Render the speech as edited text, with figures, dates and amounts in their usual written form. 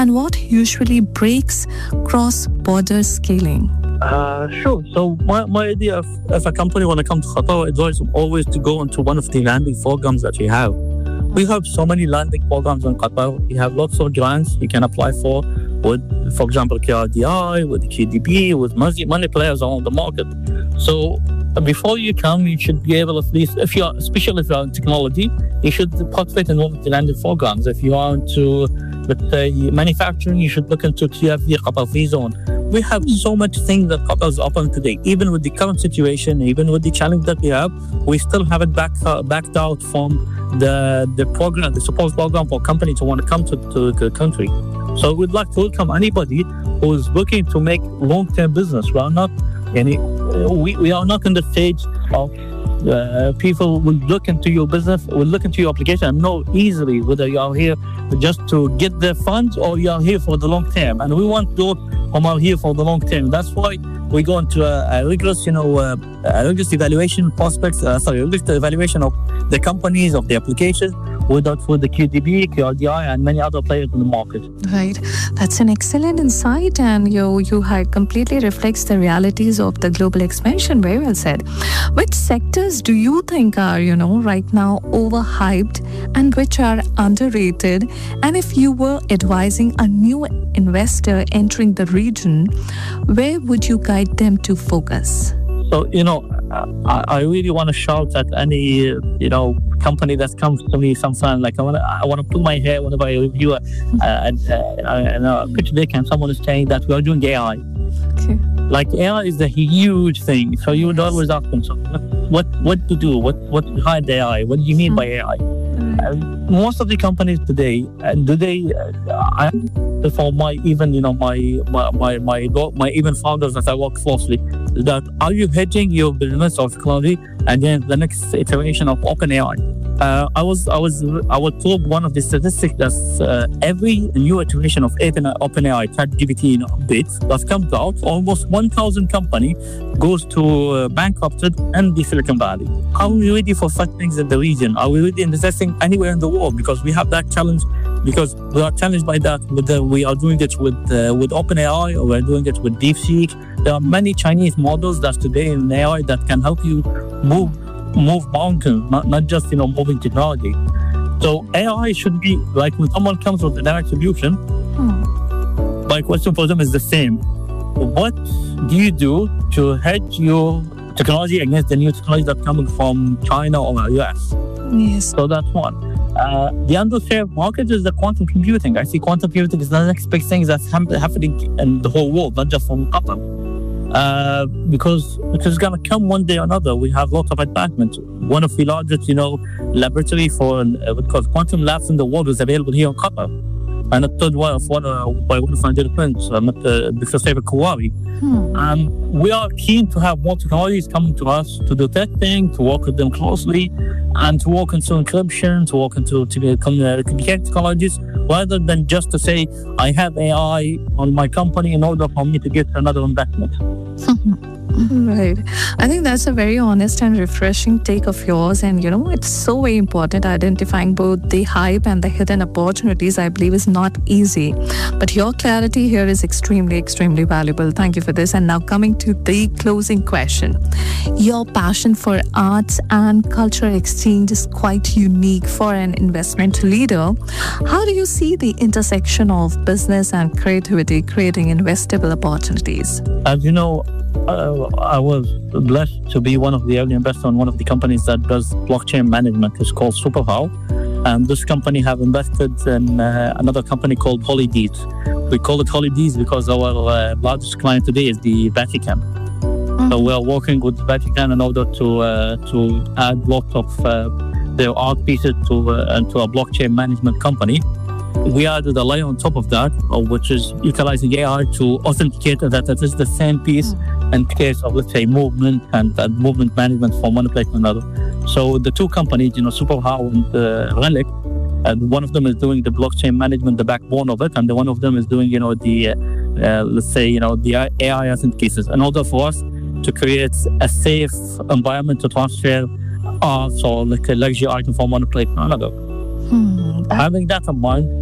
and what usually breaks cross-border scaling? Sure. So my idea, if a company want to come to Qatar, is always to go into one of the landing programs that we have. We have so many landing programs in Qatar. We have lots of grants you can apply with, for example, KRDI, with KDB, with many players on the market. So before you come, you should be able, at least, especially if you're in technology, you should participate in one of the landing programs. If you are into, let's say, manufacturing, you should look into QFD, Qatar Free Zone. We have so much things that Qatar is open today. Even with the current situation, even with the challenge that we have, we still haven't backed out from the program, the support program for companies who want to come to the country. So we'd like to welcome anybody who is looking to make long-term business. We are not in the stage of people will look into your business, will look into your application and know easily whether you are here just to get the funds or you are here for the long term. And we want those who are here for the long term. That's why we go into a rigorous, rigorous evaluation rigorous evaluation of the companies, of the applications, with the QDB, KRDI, and many other players in the market. Right. That's an excellent insight, and you completely reflects the realities of the global expansion. Very well said. Which sectors do you think are, right now overhyped and which are underrated? And if you were advising a new investor entering the region, where would you guide them to focus? So, I really want to shout at any, company that comes to me sometimes. Like I want to pull my hair whenever I review a pitch deck and someone is saying that we are doing AI. Okay. Like AI is a huge thing. So you would always ask them, so what to do? What's behind AI? What do you mean by AI? Most of the companies today, for my even founders that I work closely, that are you hedging your business or technology against the next iteration of OpenAI? I was told one of the statistics that every new iteration of OpenAI, ChatGPT updates that comes out, almost 1,000 company goes to bankrupted in the Silicon Valley. Are we ready for such things in the region? Are we ready investing anywhere in the world? Because we have that challenge. Because we are challenged by that. We are doing it with OpenAI, or we're doing it with DeepSeek. There are many Chinese models that today in AI that can help you move mountains, not just moving technology. So AI should be like when someone comes with a direct solution. My question for them is the same. What do you do to hedge your technology against the new technology that's coming from China or US? Yes. So that's one. The underserved market is the quantum computing. I see quantum computing is the next big thing that's happening in the whole world, not just from Qatar. Because it is going to come one day or another. We have lots of advancements. One of the largest, laboratory for what's called quantum labs in the world is available here in Qatar. And a third one by one of my dear friends, Dr. Safer Kouari. We are keen to have more technologies coming to us to do testing, to work with them closely, and to work into encryption, to work into communication technologies, rather than just to say, I have AI on my company in order for me to get another investment. Right. I think that's a very honest and refreshing take of yours. And, it's so very important. Identifying both the hype and the hidden opportunities, I believe, is not easy. But your clarity here is extremely, extremely valuable. Thank you for this. And now coming to the closing question. Your passion for arts and cultural exchange is quite unique for an investment leader. How do you see the intersection of business and creativity creating investable opportunities? As you know, I was blessed to be one of the early investors in one of the companies that does blockchain management. It's called SuperHow. And this company have invested in another company called Holidees. We call it Holidees because our largest client today is the Vatican. So we are working with the Vatican in order to add lots of their art pieces to a blockchain management company. We added a layer on top of that, which is utilizing AI to authenticate that it is the same piece in case of, let's say, movement and movement management from one place to another. So the two companies, SuperHow and Relic, and one of them is doing the blockchain management, the backbone of it, and the one of them is doing, the AI authentications, in order for us to create a safe environment to transfer art or like a luxury item from one place to another. Having that in mind,